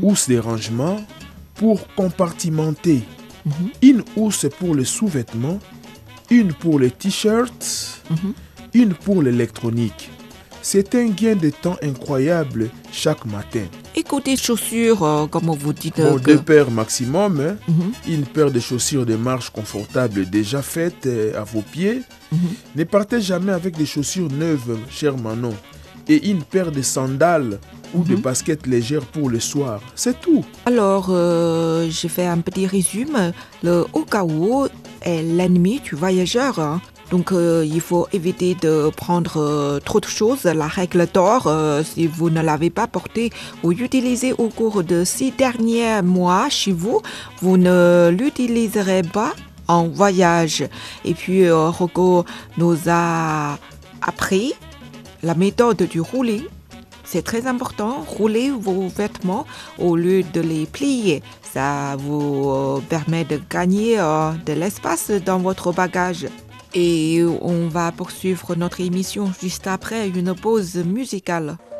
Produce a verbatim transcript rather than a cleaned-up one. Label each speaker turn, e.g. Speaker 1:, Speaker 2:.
Speaker 1: housse de rangement pour compartimenter.
Speaker 2: Mhm.
Speaker 1: Une housse pour les sous-vêtements, une pour les t-shirts,
Speaker 2: Mhm.
Speaker 1: une pour l'électronique. C'est un gain de temps incroyable chaque matin.
Speaker 2: Et côté chaussures, euh, comme vous dites
Speaker 1: Bon,
Speaker 2: que...
Speaker 1: deux paires maximum, hein.
Speaker 2: Mhm.
Speaker 1: Une paire de chaussures de marche confortables déjà faites euh, à vos pieds.
Speaker 2: Mhm.
Speaker 1: Ne partez jamais avec des chaussures neuves, cher Manon. Et une paire de sandales ou de
Speaker 2: Mhm.
Speaker 1: baskets légères pour le soir. C'est tout.
Speaker 2: Alors, euh, je fais un petit résumé. Le au cas où est l'ennemi du voyageur, hein. Donc, euh, il faut éviter de prendre euh, trop de choses. La règle d'or, euh, si vous ne l'avez pas portée ou utilisée au cours de six derniers mois chez vous, vous ne l'utiliserez pas en voyage. Et puis, euh, Rocco nous a appris la méthode du rouling. C'est très important, roulez vos vêtements au lieu de les plier. Ça vous euh, permet de gagner euh, de l'espace dans votre bagage. Et on va poursuivre notre émission juste après une pause musicale.